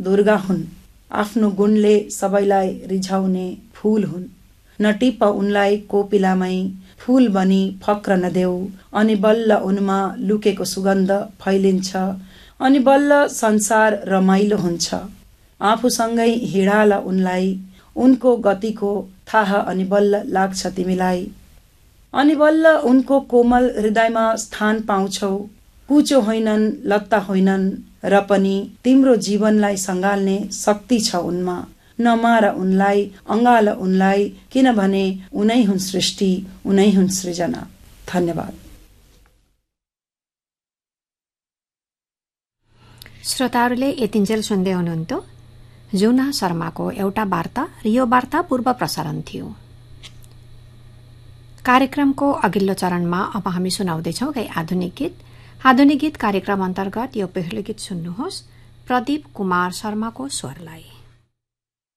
दुर्गा हुन्। आफ्नो गुणले सबैलाई रिझाउने फूल हुन्। नटिप उनलाई कोपिलामै फूल बनी फक्र नदेऊ। अनि बल्ल उनमा लुकेको सुगन्ध फैलिन्छ। अनि बल्ल संसार रमाइलो हुन्छ। आफूसँगै हिँडाल उनलाई, उनको गतिको थाहा अनि बल्ल लाग्छ तिमीलाई। अनि बल्ल उनको कोमल हृदयमा स्थान पाउँछौ। कुचो होइनन्, लत्ता होइनन्, र पनि तिम्रो जीवनलाई सँगाल्ने शक्ति छ उनमा। नमार उनलाई, अँगाल उनलाई, किनभने उनै हुन् सृष्टि, उनै हुन् सृजना। धन्यवाद। श्रोताहरूले यतिन्जेल सुन्दै हुनुहुन्थ्यो जुना शर्माको एउटा वार्ता र यो वार्ता पूर्व प्रसारण थियो। कार्यक्रमको अघिल्लो चरणमा अब हामी सुनाउँदैछौँ केही आधुनिक गीत। आधुनिक गीत कार्यक्रम अन्तर्गत यो पहिलो गीत सुन्नुहोस् प्रदीप कुमार शर्माको स्वरलाई।